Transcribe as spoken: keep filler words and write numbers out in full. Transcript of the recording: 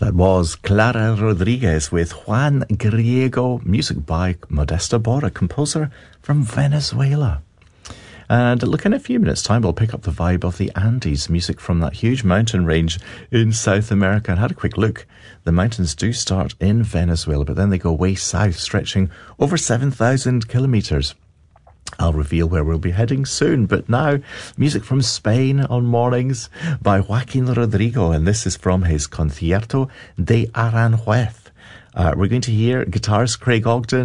That was Clara Rodriguez with Juan Griego, music by Modesto Bora, composer from Venezuela. And look, in a few minutes' time, we'll pick up the vibe of the Andes, music from that huge mountain range in South America. And had a quick look. The mountains do start in Venezuela, but then they go way south, stretching over seven thousand kilometers. I'll reveal where we'll be heading soon, but now, music from Spain on mornings by Joaquin Rodrigo, and this is from his Concierto de Aranjuez. Uh, we're going to hear guitarist Craig Ogden,